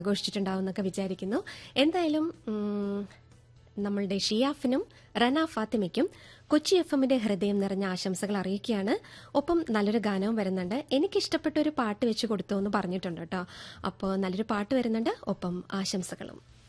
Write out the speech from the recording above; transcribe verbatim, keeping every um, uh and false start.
ആഘോഷിച്ചിട്ടുണ്ടാവും എന്നൊക്കെ വിചാരിക്കുന്നു. എന്തായാലും നമ്മളുടെ ഷിയാഫിനും റന ഫാത്തിമയ്ക്കും കൊച്ചി എഫ് എമ്മിന്റെ ഹൃദയം നിറഞ്ഞ ആശംസകൾ അറിയിക്കുകയാണ്. ഒപ്പം നല്ലൊരു ഗാനവും വരുന്നുണ്ട്. എനിക്കിഷ്ടപ്പെട്ട ഒരു പാട്ട് വെച്ച് കൊടുത്തു എന്ന് പറഞ്ഞിട്ടുണ്ട് കേട്ടോ. അപ്പോൾ നല്ലൊരു പാട്ട് വരുന്നുണ്ട്, ഒപ്പം ആശംസകളും.